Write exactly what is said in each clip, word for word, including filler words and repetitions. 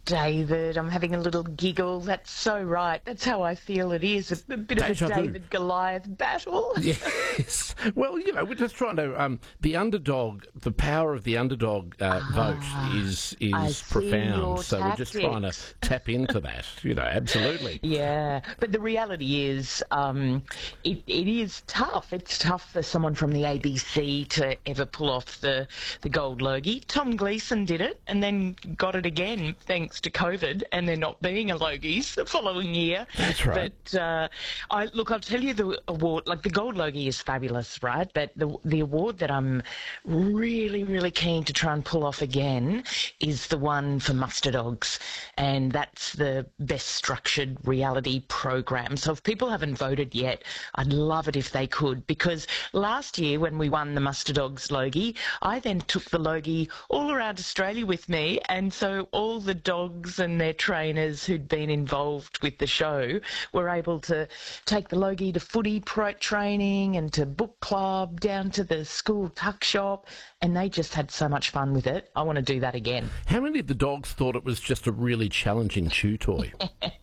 David. I'm having a little giggle. That's so right. That's how I feel it is. A, a bit Deja of a vu. David-Goliath battle. Yes. Well, you know, we're just trying to... Um, the underdog, the power of the underdog uh, Ah, vote is I is see profound. your So we're just trying to tactics. tap into that. You know, absolutely. Yeah, but the reality is, um, it, it is tough. It's tough for someone from the A B C to ever pull off the, the gold Logie. Tom Gleeson did it and then got it again thanks to COVID and there not being a Logies the following year. That's right. But uh, I look, I'll tell you the award, like the gold Logie is fabulous, right? But the, the award that I'm really, really keen to try and pull off again is the one for Muster Dogs, and that's the best structured reality program. So if people haven't voted yet, I'd love it if they could, because last year when we won the Muster Dogs Logie, I then took the Logie all around Australia with me, and so all the dogs and their trainers who'd been involved with the show were able to take the Logie to footy pro training and to book club, down to the school tuck shop, and they just had so much fun with it. I want to do that again. How many of the dogs thought it was just a really challenging chew toy?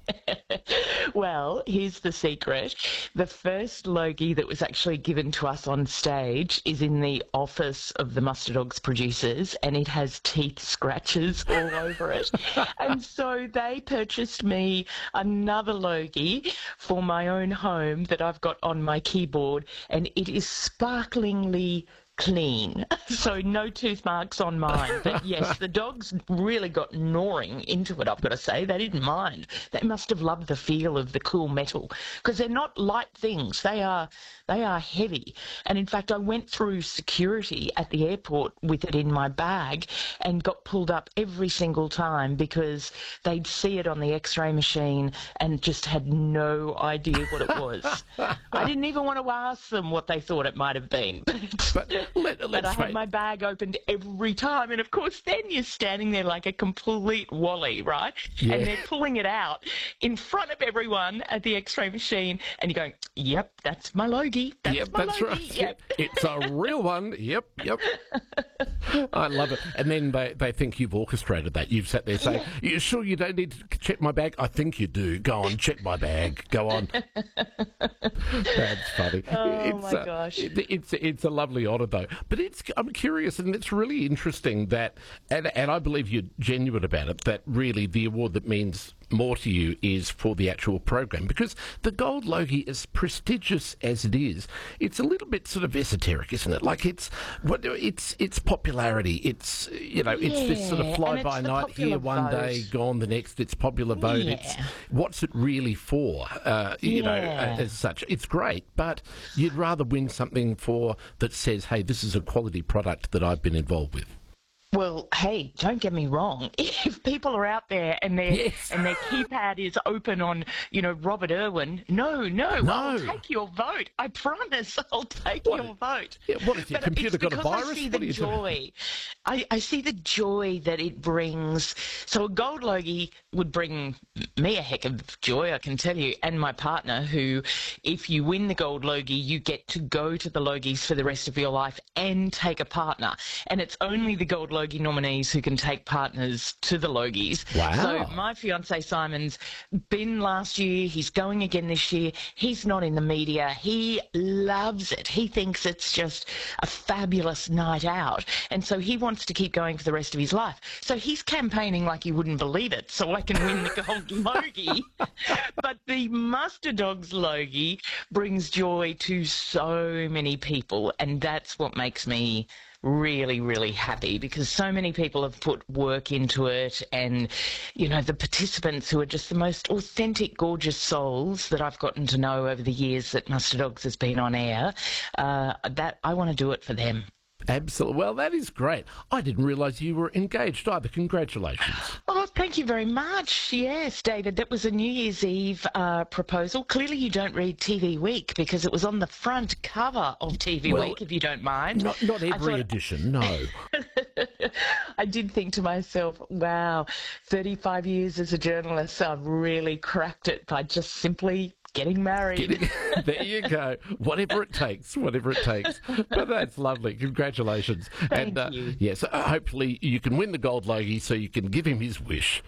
Well, here's the secret. The first Logie that was actually given to us on stage is in the office of the Muster Dogs producers, and it has teeth scratches all over it. And so they purchased me another Logie for my own home that I've got on my keyboard, and it is sparklingly clean, so no tooth marks on mine. But yes, the dogs really got gnawing into it, I've got to say. They didn't mind. They must have loved the feel of the cool metal, because they're not light things. They are they are heavy. And in fact, I went through security at the airport with it in my bag and got pulled up every single time because they'd see it on the x-ray machine and just had no idea what it was. I didn't even want to ask them what they thought it might have been. But let, But let's I had face- my bag opened every time, and of course then you're standing there like a complete wally, right? Yeah. And they're pulling it out in front of everyone at the x-ray machine, and you're going, yep, that's my Logie. That's Yep, my that's Logie. right. Yep. It's a real one. Yep, yep. I love it. And then they, they think you've orchestrated that. You've sat there saying, you sure you don't need to check my bag? I think you do. Go on, check my bag. Go on. That's funny. Oh, it's, my uh, gosh. it- it's, it's a lovely honour, though. But it's I'm curious, and it's really interesting that, and, and I believe you're genuine about it, that really the award that means more to you is for the actual program, because the Gold Logie, as prestigious as it is, it's a little bit sort of esoteric, isn't it? Like it's what it's it's popularity. It's you know it's this sort of Yeah, fly and it's by the night popular here one vote. day, gone the next. It's popular vote. Yeah. It's what's it really for? Uh, you know, Yeah. uh, as such, it's great, but you'd rather win something for that says, "Hey, this is a quality product that I've been involved with." Well, hey, don't get me wrong. If people are out there and their Yes. and their keypad is open on, you know, Robert Irwin, no, no, No. I'll take your vote. I promise, I'll take What? your vote. Yeah, what if your But computer it's got a because I virus? see What the are you doing? joy. I, I see the joy that it brings. So a gold Logie would bring me a heck of joy, I can tell you, and my partner, who, if you win the gold Logie, you get to go to the Logies for the rest of your life and take a partner. And it's only the gold Logie nominees who can take partners to the Logies. Wow. So my fiance Simon's been last year. He's going again this year. He's not in the media. He loves it. He thinks it's just a fabulous night out. And so he wants to keep going for the rest of his life. So he's campaigning like you wouldn't believe it, so I can win the gold Logie. But the Muster Dogs Logie brings joy to so many people, and that's what makes me really, really happy, because so many people have put work into it, and, you know, the participants who are just the most authentic, gorgeous souls that I've gotten to know over the years that Muster Dogs has been on air, uh, that I want to do it for them. Absolutely. Well, that is great. I didn't realise you were engaged either. Congratulations. Oh, thank you very much. Yes, David, that was a New Year's Eve uh, proposal. Clearly you don't read T V Week, because it was on the front cover of T V Well, Week, if you don't mind. Not not I every thought- edition, no. I did think to myself, wow, thirty-five years as a journalist, I've really cracked it by just simply getting married. There you go. Whatever it takes, whatever it takes. But that's lovely. Congratulations. Thank and uh, you. yes, uh, hopefully you can win the Gold Logie so you can give him his wish.